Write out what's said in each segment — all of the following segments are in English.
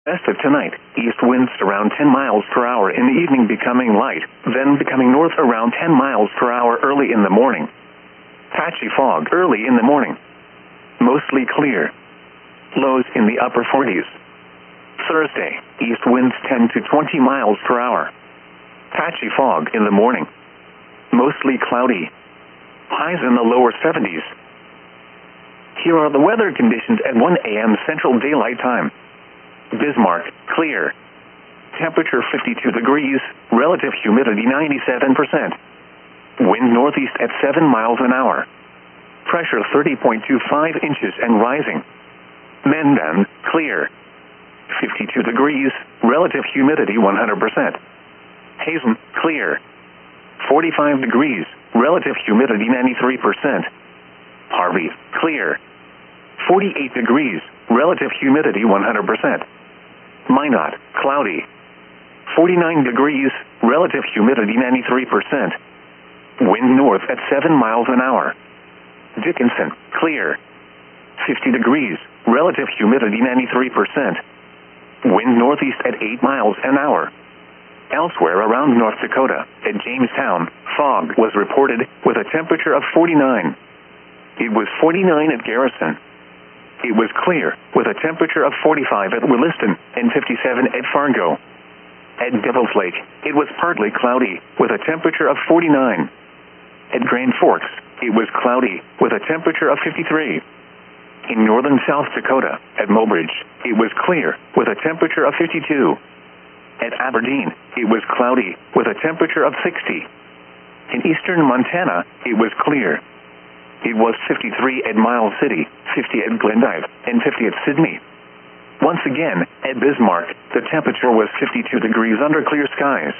West of tonight, east winds around 10 miles per hour in the evening, becoming light, then becoming north around 10 miles per hour early in the morning. Patchy fog early in the morning. Mostly clear. Lows in the upper 40s. Thursday, east winds 10 to 20 miles per hour. Patchy fog in the morning. Mostly cloudy. Highs in the lower 70s. Here are the weather conditions at 1 a.m. Central Daylight Time. Bismarck, clear. Temperature 52 degrees, relative humidity 97%. Wind northeast at 7 miles an hour. Pressure 30.25 inches and rising. Mendan, clear. 52 degrees, relative humidity 100%. Hazen, clear. 45 degrees, relative humidity 93%. Harvey, clear. 48 degrees, relative humidity 100%. Minot, cloudy. 49 degrees, relative humidity 93%. Wind north at 7 miles an hour. Dickinson, clear. 50 degrees, relative humidity 93%. Wind northeast at 8 miles an hour. Elsewhere around North Dakota, at Jamestown, fog was reported with a temperature of 49. It was 49 at Garrison. It was clear, with a temperature of 45 at Williston and 57 at Fargo. At Devil's Lake, it was partly cloudy, with a temperature of 49. At Grand Forks, it was cloudy, with a temperature of 53. In northern South Dakota, at Mobridge, it was clear, with a temperature of 52. At Aberdeen, it was cloudy, with a temperature of 60. In eastern Montana, it was clear. It was 53 at Miles City, 50 at Glendive, and 50 at Sydney. Once again, at Bismarck, the temperature was 52 degrees under clear skies.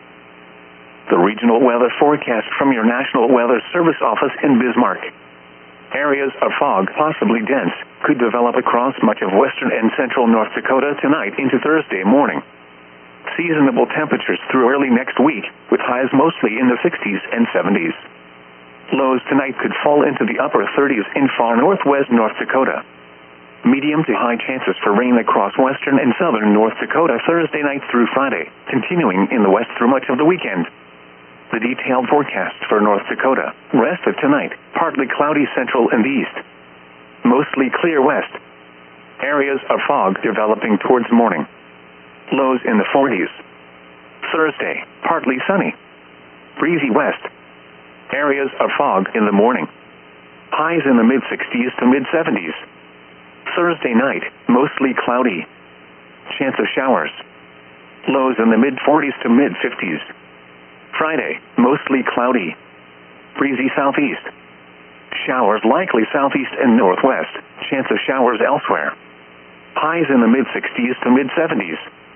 The regional weather forecast from your National Weather Service office in Bismarck. Areas of fog, possibly dense, could develop across much of western and central North Dakota tonight into Thursday morning. Seasonable temperatures through early next week, with highs mostly in the 60s and 70s. Lows tonight could fall into the upper 30s in far northwest North Dakota. Medium to high chances for rain across western and southern North Dakota Thursday night through Friday, continuing in the west through much of the weekend. The detailed forecast for North Dakota: rest of tonight, partly cloudy central and east. Mostly clear west. Areas of fog developing towards morning. Lows in the 40s. Thursday, partly sunny. Breezy west. Areas of fog in the morning. Highs in the mid-60s to mid-70s. Thursday night, mostly cloudy. Chance of showers. Lows in the mid-40s to mid-50s. Friday, mostly cloudy. Breezy southeast. Showers likely southeast and northwest. Chance of showers elsewhere. Highs in the mid-60s to mid-70s.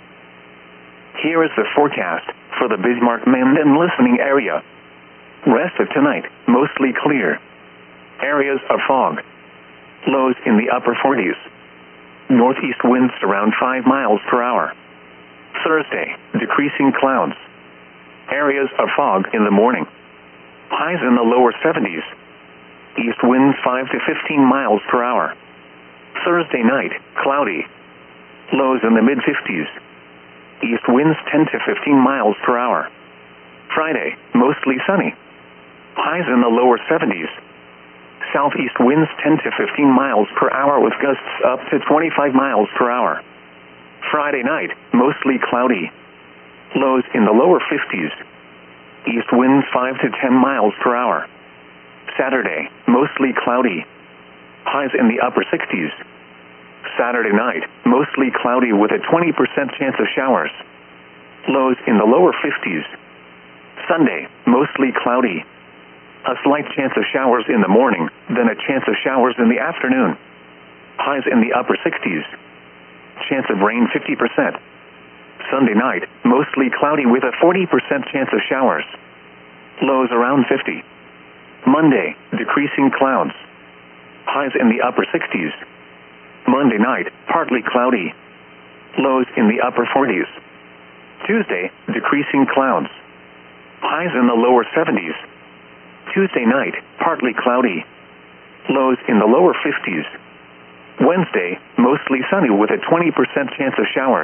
Here is the forecast for the Bismarck-Mandan listening area. Rest of tonight, mostly clear. Areas of fog. Lows in the upper 40s. Northeast winds around 5 miles per hour. Thursday, decreasing clouds. Areas of fog in the morning. Highs in the lower 70s. East winds 5 to 15 miles per hour. Thursday night, cloudy. Lows in the mid-50s. East winds 10 to 15 miles per hour. Friday, mostly sunny. Highs in the lower 70s. Southeast winds 10 to 15 miles per hour with gusts up to 25 miles per hour. Friday night, mostly cloudy. Lows in the lower 50s. East winds 5 to 10 miles per hour. Saturday, mostly cloudy. Highs in the upper 60s. Saturday night, mostly cloudy with a 20% chance of showers. Lows in the lower 50s. Sunday, mostly cloudy. A slight chance of showers in the morning, then a chance of showers in the afternoon. Highs in the upper 60s. Chance of rain 50%. Sunday night, mostly cloudy with a 40% chance of showers. Lows around 50. Monday, decreasing clouds. Highs in the upper 60s. Monday night, partly cloudy. Lows in the upper 40s. Tuesday, decreasing clouds. Highs in the lower 70s. Tuesday night, partly cloudy. Lows in the lower 50s. Wednesday, mostly sunny with a 20% chance of showers.